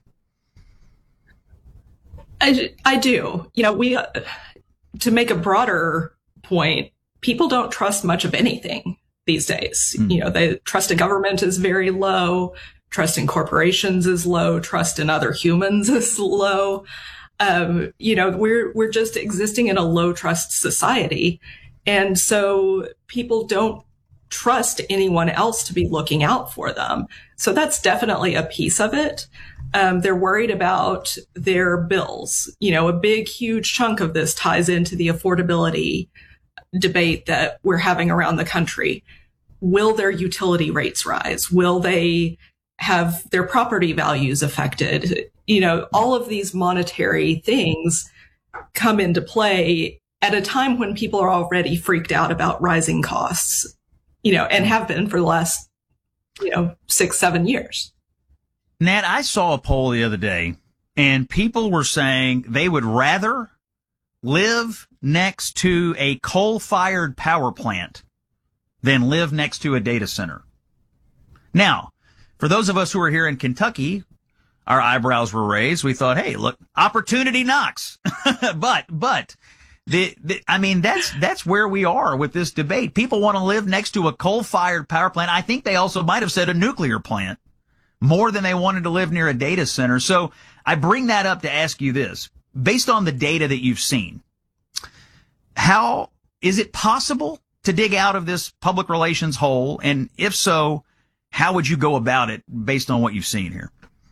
I do. To make a broader point, people don't trust much of anything these days. The trust in government is very low. Trust in corporations is low. Trust in other humans is low. We're just existing in a low trust society. And so people don't trust anyone else to be looking out for them. So that's definitely a piece of it. They're worried about their bills. A big, huge chunk of this ties into the affordability debate that we're having around the country. Will their utility rates rise? Will they have their property values affected? All of these monetary things come into play at a time when people are already freaked out about rising costs, and have been for the last, 6-7 years. Nat, I saw a poll the other day, and people were saying they would rather live next to a coal-fired power plant than live next to a data center. Now, for those of us who are here in Kentucky, our eyebrows were raised. We thought, hey, look, opportunity knocks. but that's where we are with this debate. People want to live next to a coal-fired power plant. I think they also might have said a nuclear plant more than they wanted to live near a data center. So I bring that up to ask you this. Based on the data that you've seen, how is it possible to dig out of this public relations hole? And if so, how would you go about it based on what you've seen here?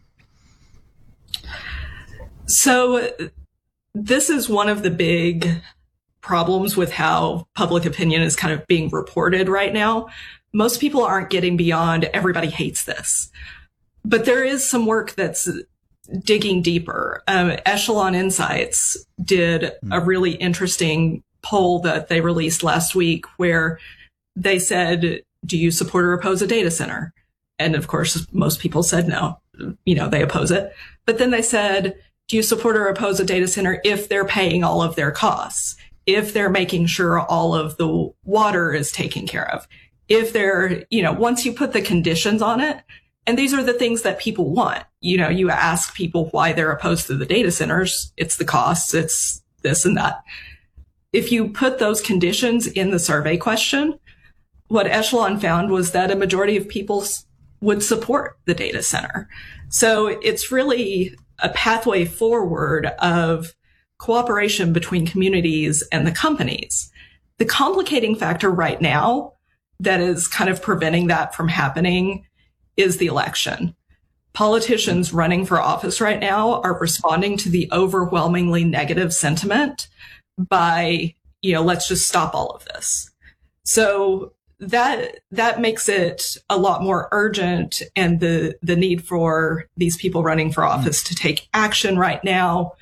So this is one of the big problems with how public opinion is kind of being reported right now. Most people aren't getting beyond everybody hates this. But there is some work that's digging deeper. Echelon Insights did a really interesting poll that they released last week where they said, do you support or oppose a data center? And of course, most people said no. They oppose it. But then they said, do you support or oppose a data center if they're paying all of their costs? If they're making sure all of the water is taken care of? If they're, once you put the conditions on it, and these are the things that people want. You ask people why they're opposed to the data centers. It's the costs. It's this and that. If you put those conditions in the survey question, what Echelon found was that a majority of people would support the data center. So it's really a pathway forward of cooperation between communities and the companies. The complicating factor right now that is kind of preventing that from happening is the election. Politicians running for office right now are responding to the overwhelmingly negative sentiment by, let's just stop all of this. So that makes it a lot more urgent, and the need for these people running for office to take action right now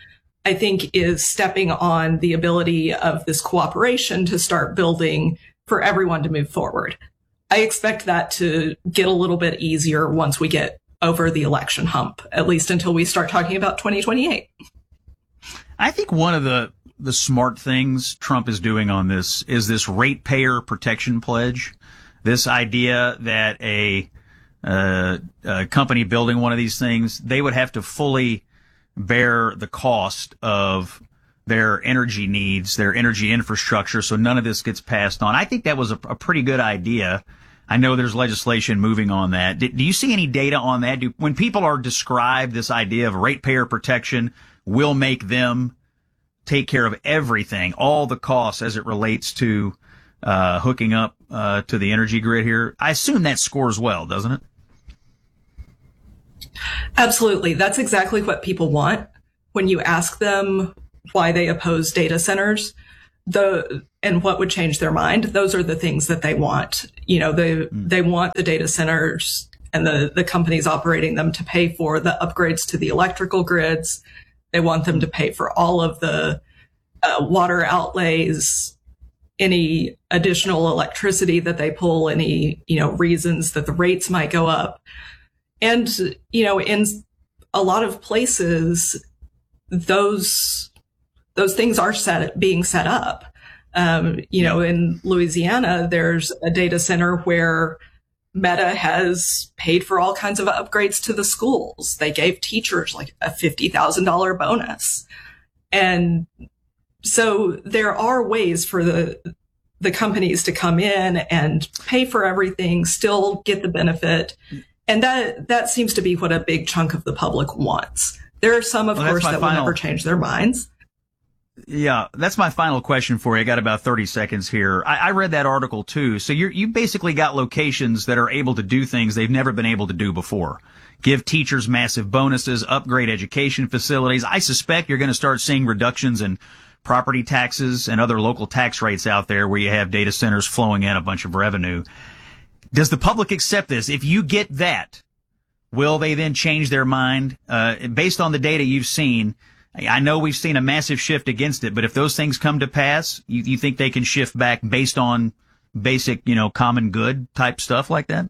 I think is stepping on the ability of this cooperation to start building for everyone to move forward. I expect that to get a little bit easier once we get over the election hump, at least until we start talking about 2028. I think one of the smart things Trump is doing on this is this ratepayer protection pledge. This idea that a company building one of these things, they would have to fully bear the cost of their energy needs, their energy infrastructure, so none of this gets passed on. I think that was a pretty good idea. I know there's legislation moving on that. Do you see any data on that? When people are described this idea of ratepayer protection will make them take care of everything, all the costs as it relates to hooking up to the energy grid here, I assume that scores well, doesn't it? Absolutely. That's exactly what people want. When you ask them why they oppose data centers, and what would change their mind, those are the things that they want. You know, they want the data centers and the companies operating them to pay for the upgrades to the electrical grids. They want them to pay for all of the water outlays, any additional electricity that they pull, any, reasons that the rates might go up. And, in a lot of places, those things are being set up. In Louisiana, there's a data center where Meta has paid for all kinds of upgrades to the schools. They gave teachers like a $50,000 bonus. And so there are ways for the companies to come in and pay for everything, still get the benefit. And that seems to be what a big chunk of the public wants. There are some, of course, that will never change their minds. Yeah, that's my final question for you. I got about 30 seconds here. I read that article too. So you basically got locations that are able to do things they've never been able to do before. Give teachers massive bonuses, upgrade education facilities. I suspect you're going to start seeing reductions in property taxes and other local tax rates out there where you have data centers flowing in a bunch of revenue. Does the public accept this? If you get that, will they then change their mind? Based on the data you've seen, I know we've seen a massive shift against it, but if those things come to pass, you think they can shift back based on basic, common good type stuff like that?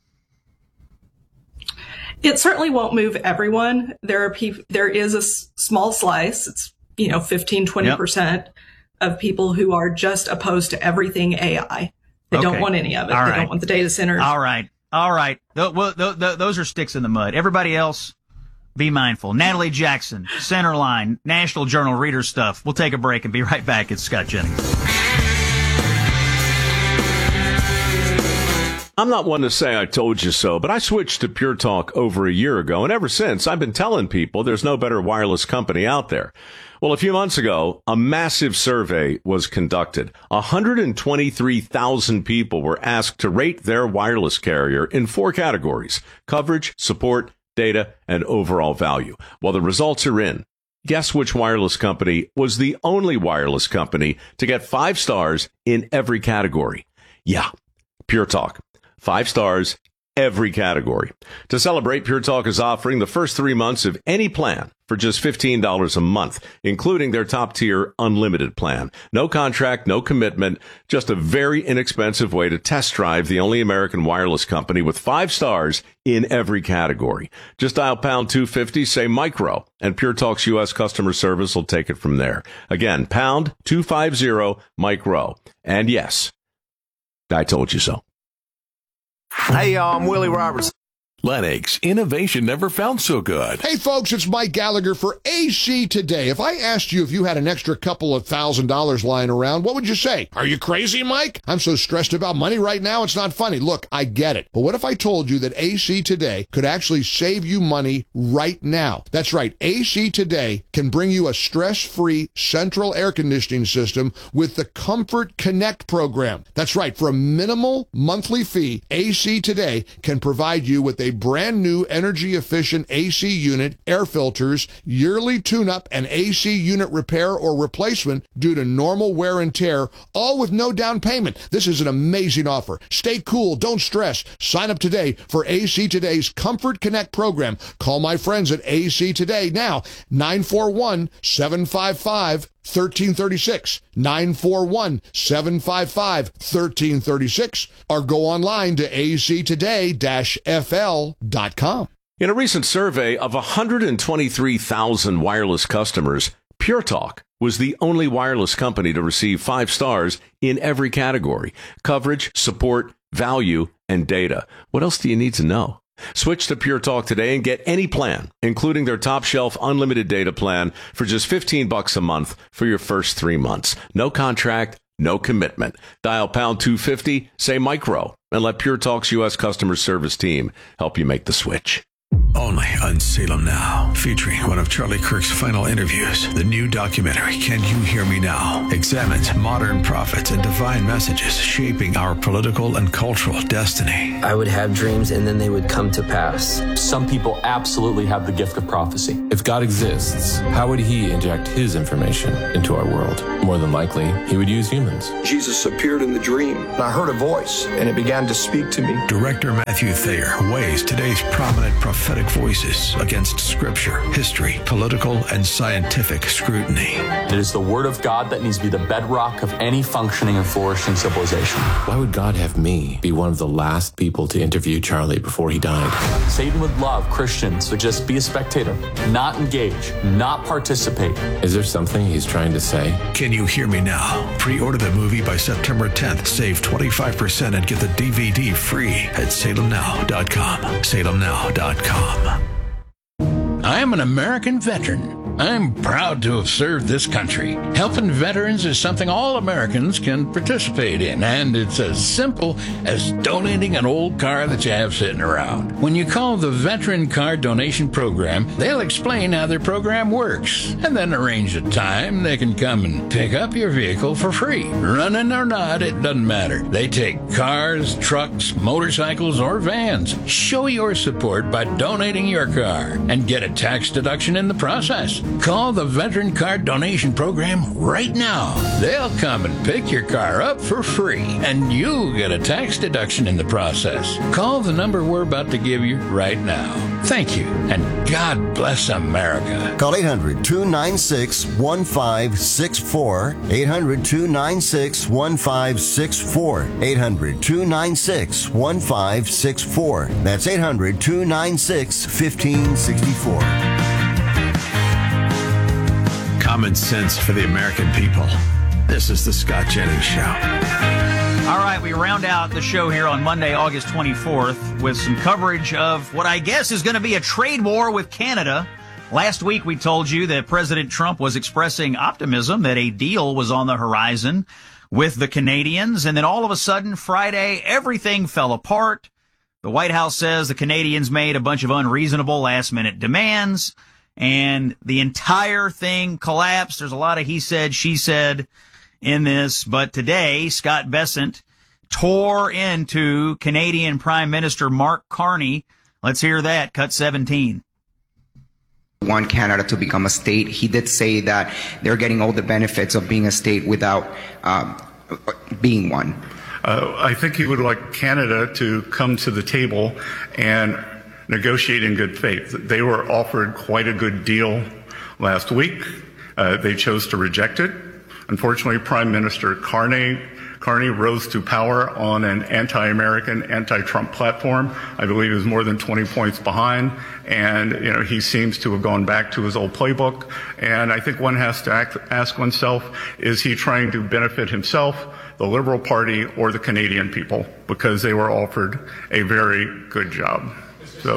It certainly won't move everyone. There is a small slice. It's, 15, 20% of people who are just opposed to everything AI. They don't want any of it. They don't want the data centers. All right. Those are sticks in the mud. Everybody else, be mindful. Natalie Jackson, Centerline, National Journal Reader Stuff. We'll take a break and be right back. It's Scott Jennings. I'm not one to say I told you so, but I switched to Pure Talk over a year ago, and ever since, I've been telling people there's no better wireless company out there. Well, a few months ago, a massive survey was conducted. 123,000 people were asked to rate their wireless carrier in 4 categories: coverage, support, data, and overall value. Well, the results are in. Guess which wireless company was the only wireless company to get 5 stars in every category? Yeah, Pure Talk. 5 stars, every category. To celebrate, Pure Talk is offering the first 3 months of any plan for just $15 a month, including their top-tier unlimited plan. No contract, no commitment, just a very inexpensive way to test drive the only American wireless company with 5 stars in every category. Just dial pound 250, say micro, and Pure Talk's U.S. customer service will take it from there. Again, pound 250 micro. And yes, I told you so. Hey, y'all, I'm Willie Roberts. Lennox, innovation never felt so good. Hey, folks, it's Mike Gallagher for AC Today. If I asked you if you had an extra couple of $1,000 lying around, what would you say? Are you crazy, Mike? I'm so stressed about money right now, it's not funny. Look, I get it. But what if I told you that AC Today could actually save you money right now? That's right. AC Today can bring you a stress-free central air conditioning system with the Comfort Connect program. That's right. For a minimal monthly fee, AC Today can provide you with a brand new energy-efficient AC unit, air filters, yearly tune-up, and AC unit repair or replacement due to normal wear and tear, all with no down payment. This is an amazing offer. Stay cool. Don't stress. Sign up today for AC Today's Comfort Connect program. Call my friends at AC Today now, 941-755-1336, 941-755-1336, or go online to actoday-fl.com. In a recent survey of 123,000 wireless customers, Pure Talk was the only wireless company to receive 5 stars in every category: coverage, support, value, and data. What else do you need to know? Switch to Pure Talk today and get any plan, including their top shelf unlimited data plan, for just $15 a month for your first 3 months. No contract, no commitment. Dial pound 250, say micro, and let Pure Talk's U.S. customer service team help you make the switch. Only on Salem Now, featuring one of Charlie Kirk's final interviews. The new documentary, Can You Hear Me Now?, examines modern prophets and divine messages shaping our political and cultural destiny. I would have dreams and then they would come to pass. Some people absolutely have the gift of prophecy. If God exists, how would he inject his information into our world? More than likely, he would use humans. Jesus appeared in the dream, and I heard a voice, and it began to speak to me. Director Matthew Thayer weighs today's prominent prophetic voices against scripture, history, political, and scientific scrutiny. It is the word of God that needs to be the bedrock of any functioning and flourishing civilization. Why would God have me be one of the last people to interview Charlie before he died? Satan would love Christians to just be a spectator, not engage, not participate. Is there something he's trying to say? Can You Hear Me Now? Pre-order the movie by September 10th. Save 25% and get the DVD free at salemnow.com. salemnow.com. I am an American veteran. I'm proud to have served this country. Helping veterans is something all Americans can participate in, and it's as simple as donating an old car that you have sitting around. When you call the Veteran Car Donation Program, they'll explain how their program works, and then arrange a time they can come and pick up your vehicle for free. Running or not, it doesn't matter. They take cars, trucks, motorcycles, or vans. Show your support by donating your car and get a tax deduction in the process. Call the Veteran Car Donation Program right now. They'll come and pick your car up for free, and you'll get a tax deduction in the process. Call the number we're about to give you right now. Thank you, and God bless America. Call 800-296-1564. 800-296-1564. 800-296-1564. That's 800-296-1564. Common sense for the American people. This is the Scott Jennings Show. All right, we round out the show here on Monday, August 24th, with some coverage of what I guess is going to be a trade war with Canada. Last week, we told you that President Trump was expressing optimism that a deal was on the horizon with the Canadians. And then all of a sudden, Friday, everything fell apart. The White House says the Canadians made a bunch of unreasonable last-minute demands, and the entire thing collapsed. There's a lot of he said, she said in this. But today, Scott Bessent tore into Canadian Prime Minister Mark Carney. Let's hear that. Cut 17. Want Canada to become a state. He did say that they're getting all the benefits of being a state without being one. I think he would like Canada to come to the table and negotiate in good faith. They were offered quite a good deal last week. They chose to reject it. Unfortunately, Prime Minister Carney rose to power on an anti-American, anti-Trump platform. I believe he was more than 20 points behind, and he seems to have gone back to his old playbook. And I think one has to ask oneself, is he trying to benefit himself, the Liberal Party, or the Canadian people? Because they were offered a very good job. So,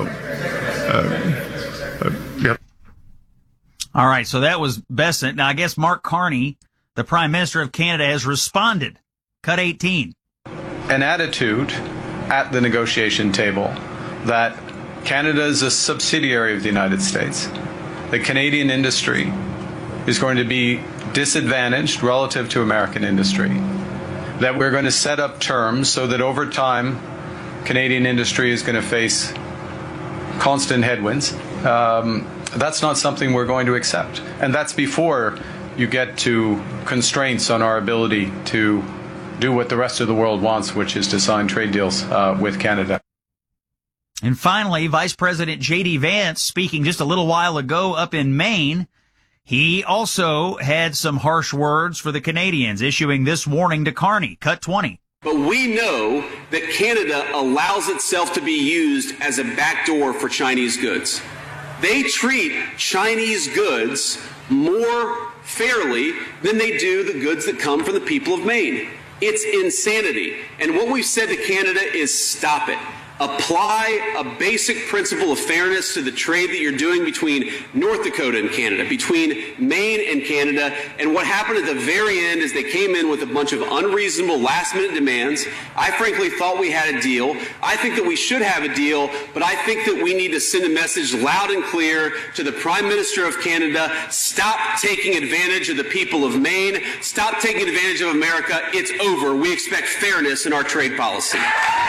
yep. All right, so that was Bessent. Now, I guess Mark Carney, the Prime Minister of Canada, has responded. Cut 18. An attitude at the negotiation table that Canada is a subsidiary of the United States. The Canadian industry is going to be disadvantaged relative to American industry. That we're going to set up terms so that over time, Canadian industry is going to face constant headwinds. That's not something we're going to accept. And that's before you get to constraints on our ability to do what the rest of the world wants, which is to sign trade deals with Canada. And finally, Vice President J.D. Vance, speaking just a little while ago up in Maine, he also had some harsh words for the Canadians, issuing this warning to Carney. Cut 20. But we know that Canada allows itself to be used as a backdoor for Chinese goods. They treat Chinese goods more fairly than they do the goods that come from the people of Maine. It's insanity. And what we've said to Canada is stop it. Apply a basic principle of fairness to the trade that you're doing between North Dakota and Canada, between Maine and Canada. And what happened at the very end is they came in with a bunch of unreasonable last-minute demands. I frankly thought we had a deal. I think that we should have a deal, but I think that we need to send a message loud and clear to the Prime Minister of Canada. Stop taking advantage of the people of Maine. Stop taking advantage of America. It's over. We expect fairness in our trade policy.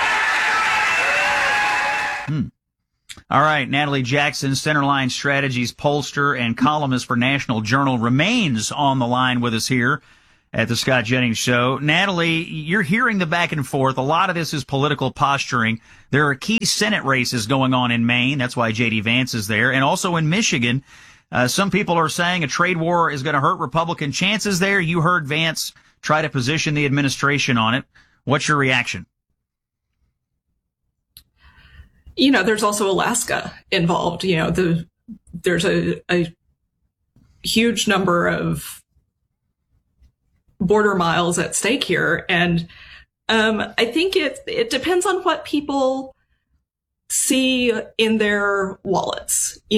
All right, Natalie Jackson, Centerline Strategies pollster and columnist for National Journal, remains on the line with us here at the Scott Jennings Show. Natalie, you're hearing the back and forth. A lot of this is political posturing. There are key Senate races going on in Maine. That's why J.D. Vance is there. And also in Michigan, some people are saying a trade war is going to hurt Republican chances there. You heard Vance try to position the administration on it. What's your reaction? There's also Alaska involved. There's a huge number of border miles at stake here. And I think it depends on what people see in their wallets.